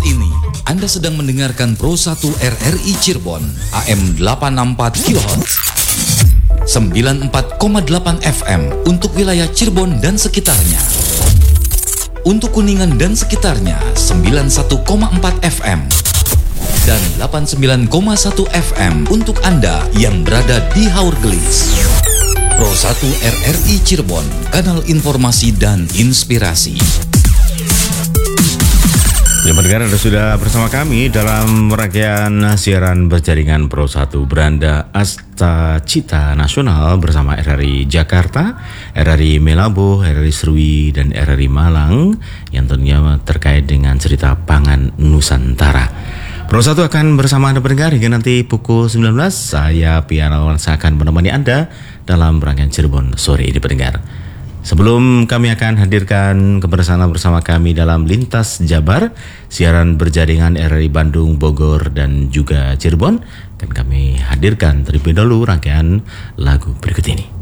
Saat ini Anda sedang mendengarkan Pro 1 RRI Cirebon AM 864 kHz 94,8 FM untuk wilayah Cirebon dan sekitarnya. Untuk Kuningan dan sekitarnya 91,4 FM dan 89,1 FM untuk Anda yang berada di Haurgelis. Pro 1 RRI Cirebon, kanal informasi dan inspirasi. Ya, pendengar, Anda sudah bersama kami dalam rangkaian siaran berjaringan Pro 1 Beranda Asta Cita Nasional bersama RRI Jakarta, RRI Melabo, RRI Serui, dan RRI Malang yang tentunya terkait dengan cerita pangan Nusantara. Pro 1 akan bersama Anda pendengar hingga nanti pukul 19. Saya Pianawan akan menemani Anda dalam rangkaian Cirebon sore ini pendengar. Sebelum kami akan hadirkan kebersamaan bersama kami dalam Lintas Jabar, siaran berjaringan RRI Bandung, Bogor, dan juga Cirebon, akan kami hadirkan terlebih dahulu rangkaian lagu berikut ini.